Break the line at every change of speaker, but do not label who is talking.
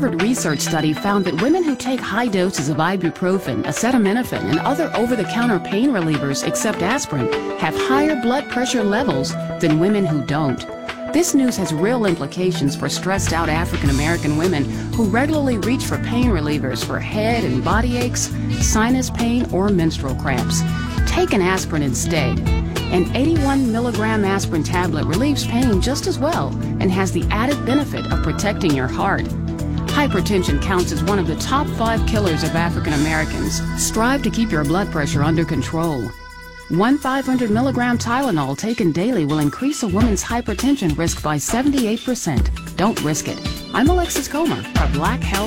Harvard research study found that women who take high doses of ibuprofen, acetaminophen, and other over-the-counter pain relievers except aspirin have higher blood pressure levels than women who don't. This news has real implications for stressed-out African-American women who regularly reach for pain relievers for head and body aches, sinus pain, or menstrual cramps. Take an aspirin instead. An 81 milligram aspirin tablet relieves pain just as well and has the added benefit of protecting your heart. Hypertension counts as one of the top 5 killers of African Americans. Strive to keep your blood pressure under control. One 500 milligram Tylenol taken daily will increase a woman's hypertension risk by 78%. Don't risk it. I'm Alexis Comer, a Black Health